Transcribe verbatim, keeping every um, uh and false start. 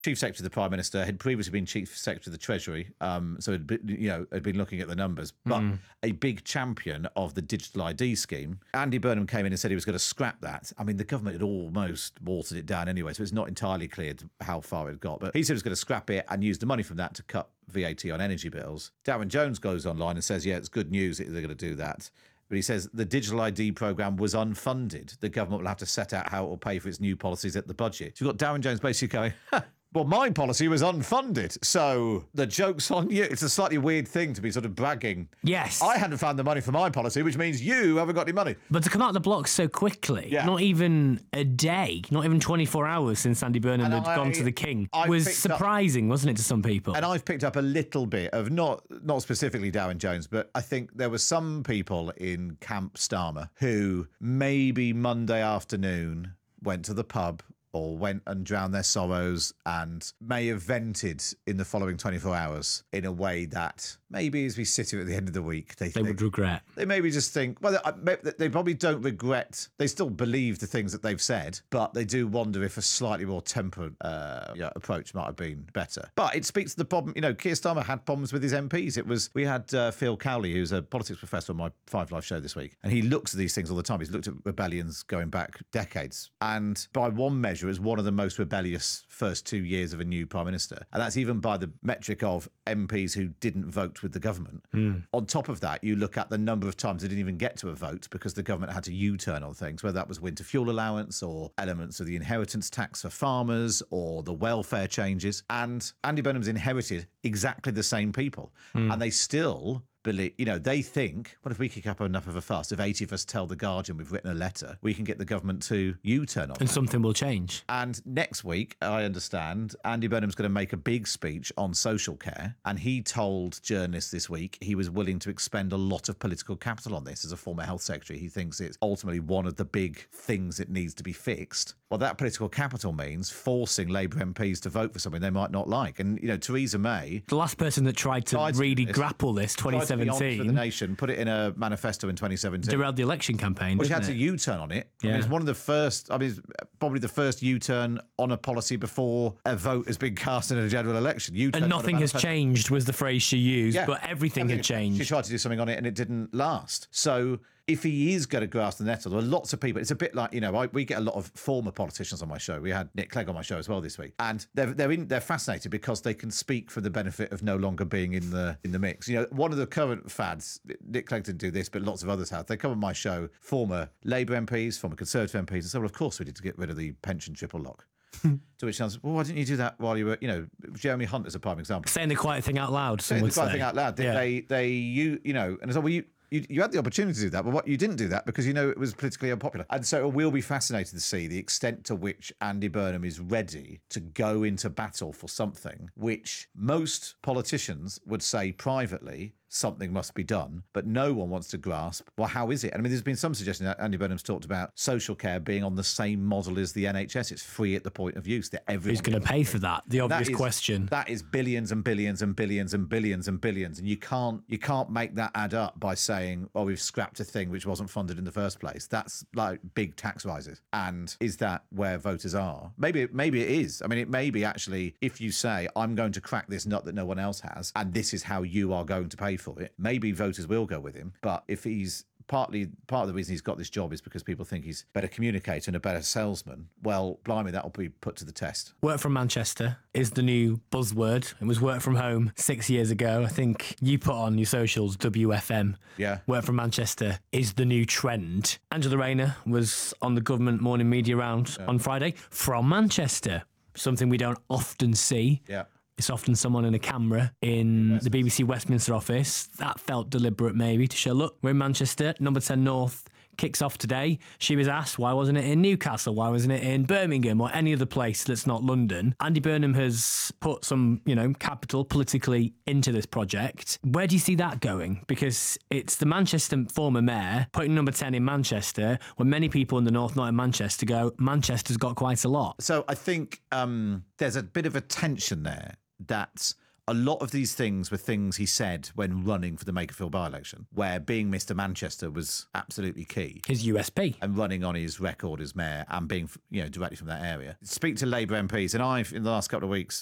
Chief Secretary of the Prime Minister, had previously been Chief Secretary of the Treasury, um, so had been, you know, had been looking at the numbers, but mm. a big champion of the digital I D scheme. Andy Burnham came in and said he was going to scrap that. I mean, the government had almost watered it down anyway, so it's not entirely clear how far it got, but he said he was going to scrap it and use the money from that to cut V A T on energy bills. Darren Jones goes online and says, yeah, it's good news that they're going to do that. But he says the digital I D programme was unfunded. The government will have to set out how it will pay for its new policies at the budget. So you've got Darren Jones basically going, huh, well, my policy was unfunded, so the joke's on you. It's a slightly weird thing to be sort of bragging. Yes. I hadn't found the money for my policy, which means you haven't got any money. But to come out of the blocks so quickly, yeah. not even a day, not even twenty-four hours since Andy Burnham and had I, gone to the King, I was surprising, up, wasn't it, to some people? And I've picked up a little bit of, not not specifically Darren Jones, but I think there were some people in Camp Starmer who maybe Monday afternoon went to the pub or went and drowned their sorrows and may have vented in the following twenty-four hours in a way that maybe as we sit here at the end of the week, they, they think, would regret. They maybe just think, well, they probably don't regret. They still believe the things that they've said, but they do wonder if a slightly more tempered uh, yeah, approach might have been better. But it speaks to the problem. You know, Keir Starmer had problems with his M Ps. It was, we had uh, Phil Cowley, who's a politics professor on my Five Live show this week, and he looks at these things all the time. He's looked at rebellions going back decades. And by one measure, is one of the most rebellious first two years of a new Prime Minister. And that's even by the metric of M Ps who didn't vote with the government. Mm. On top of that, you look at the number of times they didn't even get to a vote because the government had to U-turn on things, whether that was winter fuel allowance or elements of the inheritance tax for farmers or the welfare changes. And Andy Burnham's inherited exactly the same people. Mm. And they still believe, you know, they think, what if we kick up enough of a fuss? If eighty of us tell The Guardian we've written a letter, we can get the government to U-turn on And that. something will change. And next week, I understand, Andy Burnham's going to make a big speech on social care. And he told journalists this week he was willing to expend a lot of political capital on this as a former health secretary. He thinks it's ultimately one of the big things that needs to be fixed. Well, that political capital means forcing Labour M Ps to vote for something they might not like. And, you know, Theresa May... The last person that tried to tried really to, grapple this, twenty seventeen... for the nation, put it in a manifesto in twenty seventeen. Derailed the election campaign, Well, she had it? to U-turn on it. Yeah. I mean, it's one of the first, I mean, it's probably the first U-turn on a policy before a vote has been cast in a general election. U-turn and nothing has changed was the phrase she used, yeah. but everything, everything had changed. She tried to do something on it and it didn't last. So if he is going to grasp the nettle, there are lots of people. It's a bit like, you know, I, we get a lot of former politicians on my show. We had Nick Clegg on my show as well this week, and they're they're in, they're fascinated because they can speak for the benefit of no longer being in the in the mix. You know, one of the current fads, Nick Clegg didn't do this, but lots of others have. They come on my show, former Labour M Ps, former Conservative M Ps, and say, well, of course we need to get rid of the pension triple lock. To which sounds, well, why didn't you do that while you were, you know, Jeremy Hunt is a prime example. Saying the quiet thing out loud. Saying the quiet say. thing out loud. They, yeah. they, they, you, you know, and it's like, well, you. You, you had the opportunity to do that, but what you didn't do that because you know it was politically unpopular. And so we'll be fascinated to see the extent to which Andy Burnham is ready to go into battle for something which most politicians would say privately something must be done, but no one wants to grasp, well, how is it? I mean, there's been some suggestion that Andy Burnham's talked about social care being on the same model as the N H S. It's free at the point of use. That everyone Who's going to pay for that? The obvious that is, question. That is billions and billions and billions and billions and billions, and you can't you can't make that add up by saying, oh, we've scrapped a thing which wasn't funded in the first place. That's like big tax rises. And is that where voters are? Maybe maybe it is. I mean, it may be actually, if you say, I'm going to crack this nut that no one else has, and this is how you are going to pay for it, maybe voters will go with him. But if he's partly part of the reason he's got this job is because people think he's a better communicator and a better salesman, well, blimey, that will be put to the test. Work from Manchester is the new buzzword. It was work from home six years ago. I think you put on your socials W F M. Yeah. Work from Manchester is the new trend. Angela Rayner was on the government morning media round yeah. on Friday from Manchester, something we don't often see. Yeah. It's often someone in a camera in the B B C Westminster office. That felt deliberate, maybe, to show, look, we're in Manchester, number ten North kicks off today. She was asked, why wasn't it in Newcastle? Why wasn't it in Birmingham or any other place that's not London? Andy Burnham has put some, you know, capital politically into this project. Where do you see that going? Because it's the Manchester former mayor putting number ten in Manchester, when many people in the North, not in Manchester, go, Manchester's got quite a lot. So I think um, there's a bit of a tension there that a lot of these things were things he said when running for the Makerfield by-election, where being Mister Manchester was absolutely key. His U S P. And running on his record as mayor and being, you know, directly from that area. Speak to Labour M Ps, and I've, in the last couple of weeks,